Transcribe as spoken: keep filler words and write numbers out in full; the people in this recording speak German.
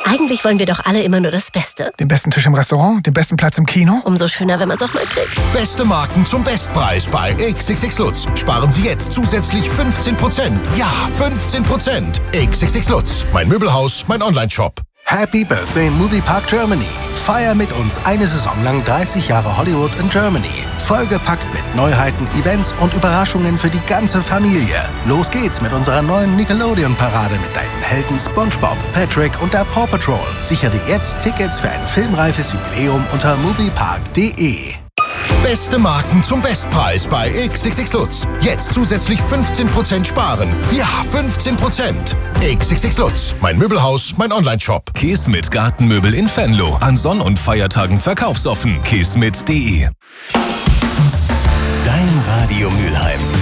Eigentlich wollen wir doch alle immer nur das Beste. Den besten Tisch im Restaurant, den besten Platz im Kino. Umso schöner, wenn man es auch mal kriegt. Beste Marken zum Bestpreis bei X X X Lutz. Sparen Sie jetzt zusätzlich fünfzehn Prozent. Ja, fünfzehn Prozent. X X X Lutz. Mein Möbelhaus, mein Onlineshop. Happy Birthday Movie Park Germany. Feier mit uns eine Saison lang dreißig Jahre Hollywood in Germany. Vollgepackt mit Neuheiten, Events und Überraschungen für die ganze Familie. Los geht's mit unserer neuen Nickelodeon-Parade mit deinen Helden SpongeBob, Patrick und der Paw Patrol. Sichere jetzt Tickets für ein filmreifes Jubiläum unter moviepark punkt de. Beste Marken zum Bestpreis bei X X X Lutz. Jetzt zusätzlich fünfzehn Prozent sparen. Ja, fünfzehn Prozent. X X X Lutz. Mein Möbelhaus, mein Onlineshop. Kismet Gartenmöbel in Venlo. An Sonn- und Feiertagen verkaufsoffen. kismet punkt de. Dein Radio Mülheim.